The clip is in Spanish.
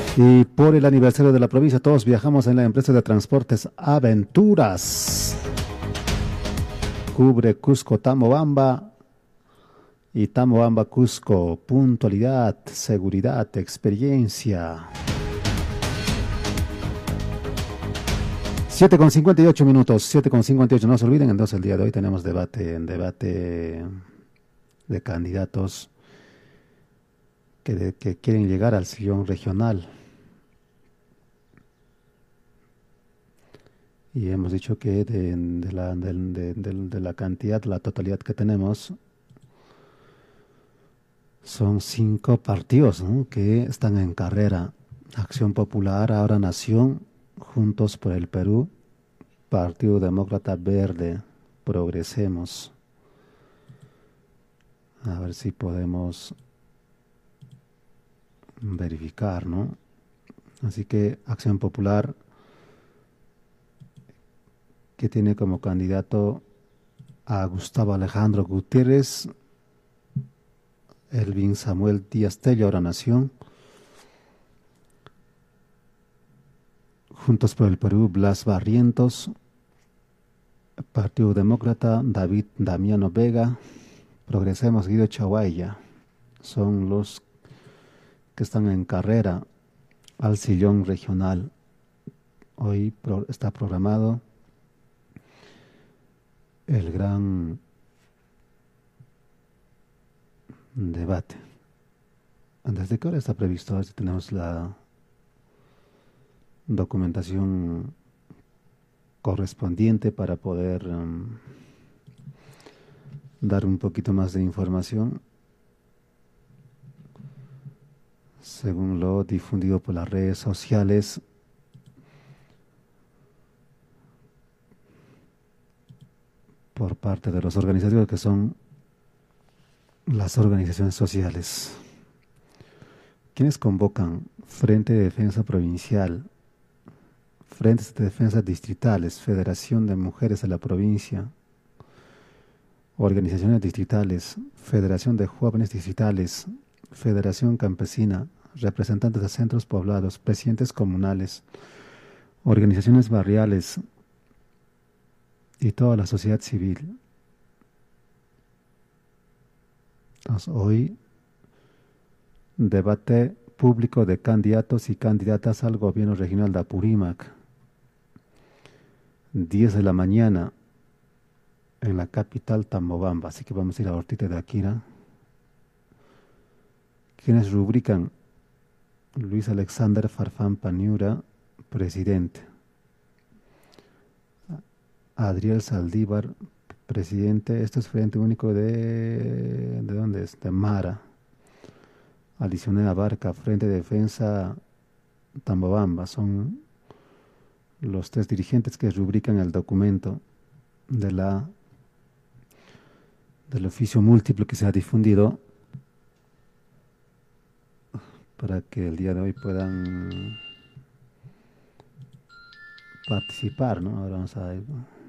Y por el aniversario de la provincia, todos viajamos en la empresa de transportes Aventuras. Cubre Cusco, Tamobamba y Tamobamba, Cusco. Puntualidad, seguridad, experiencia. 7:58 minutos, 7:58. No se olviden, entonces el día de hoy tenemos debate de candidatos que quieren llegar al sillón regional. Y hemos dicho que de la cantidad, la totalidad que tenemos, son 5 partidos, ¿no?, que están en carrera. Acción Popular, Ahora Nación, Juntos por el Perú, Partido Demócrata Verde, Progresemos. A ver si podemos verificar, ¿no? Así que Acción Popular, que tiene como candidato a Gustavo Alejandro Gutiérrez, Elvin Samuel Díaz Tello, Ahora Nación. Juntos por el Perú, Blas Barrientos. Partido Demócrata, David Damiano Vega. Progresemos, Guido Chaguaya. Son los que están en carrera al sillón regional. Hoy está programado el gran debate. ¿Desde qué hora está previsto? A ver si tenemos la documentación correspondiente para poder dar un poquito más de información. Según lo difundido por las redes sociales, por parte de los organizativos, que son las organizaciones sociales. ¿Quiénes convocan? Frente de Defensa Provincial, Frentes de Defensa Distritales, Federación de Mujeres de la Provincia, Organizaciones Distritales, Federación de Jóvenes Distritales, Federación Campesina, representantes de centros poblados, presidentes comunales, organizaciones barriales y toda la sociedad civil. Entonces, hoy, debate público de candidatos y candidatas al gobierno regional de Apurímac. 10 de la mañana en la capital Tambobamba. Así que vamos a ir a Ortita de Aquira. Quienes rubrican: Luis Alexander Farfán Paniura, presidente. Adriel Saldívar, presidente. Esto es Frente Único ¿de dónde es? De Mara. Alicioné Barca, Frente de Defensa Tambobamba. Son los 3 dirigentes que rubrican el documento del oficio múltiplo que se ha difundido para que el día de hoy puedan participar, ¿no? Ahora vamos a ver.